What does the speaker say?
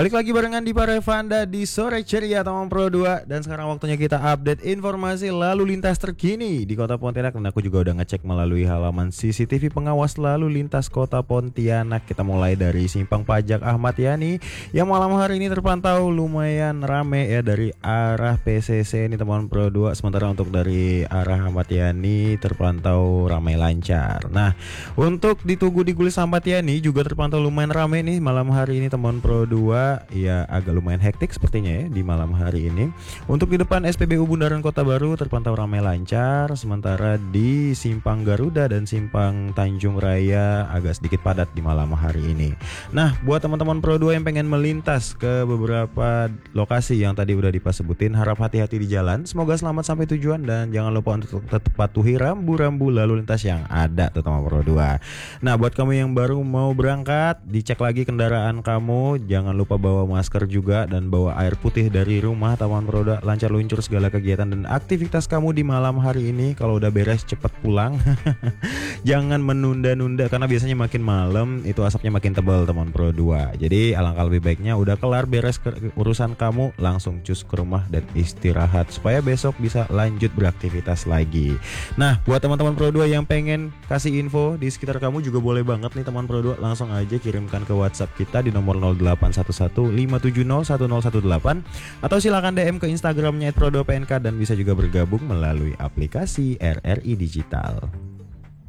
Balik lagi barengan di Parevanda di sore ceria teman Pro 2. Dan sekarang waktunya kita update informasi lalu lintas terkini di Kota Pontianak. Dan aku juga udah ngecek melalui halaman CCTV pengawas lalu lintas Kota Pontianak. Kita mulai dari Simpang Pajak Ahmad Yani yang malam hari ini terpantau lumayan rame ya dari arah PCC ini teman Pro 2. Sementara untuk dari arah Ahmad Yani terpantau ramai lancar. Nah, untuk di Tugu di Gulis Ahmad Yani juga terpantau lumayan rame nih malam hari ini teman Pro 2. Ya agak lumayan hektik sepertinya ya di malam hari ini. Untuk di depan SPBU Bundaran Kota Baru terpantau ramai lancar. Sementara di Simpang Garuda dan Simpang Tanjung Raya agak sedikit padat di malam hari ini. Nah, buat teman-teman Pro 2 yang pengen melintas ke beberapa lokasi yang tadi udah Dipa sebutin, harap hati-hati di jalan. Semoga selamat sampai tujuan dan jangan lupa untuk tetap patuhi rambu-rambu lalu lintas yang ada teman Pro 2. Nah, buat kamu yang baru mau berangkat, dicek lagi kendaraan kamu. Jangan lupa bawa masker juga dan bawa air putih dari rumah teman Pro 2. Lancar luncur segala kegiatan dan aktivitas kamu di malam hari ini. Kalau udah beres cepet pulang. Jangan menunda-nunda karena biasanya makin malam itu asapnya makin tebal teman Pro 2. Jadi alangkah lebih baiknya udah kelar beres urusan kamu langsung cus ke rumah dan istirahat supaya besok bisa lanjut beraktivitas lagi. Nah, buat teman-teman Pro 2 yang pengen kasih info di sekitar kamu juga boleh banget nih teman Pro 2, langsung aja kirimkan ke WhatsApp kita di nomor 081157011018 atau silakan DM ke Instagramnya @pro2pnk dan bisa juga bergabung melalui aplikasi RRI Digital.